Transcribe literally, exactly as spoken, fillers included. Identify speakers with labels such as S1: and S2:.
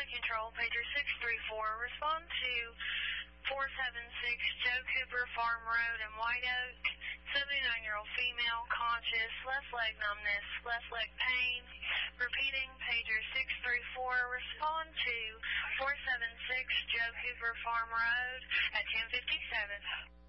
S1: Side Control, pager six three four. Respond to four seven six Joe Cooper Farm Road in White Oak. seventy-nine-year-old female, conscious, left leg numbness, left leg pain. Repeating, pager six three four. Respond to four seven six Joe Cooper Farm Road at ten fifty-seven.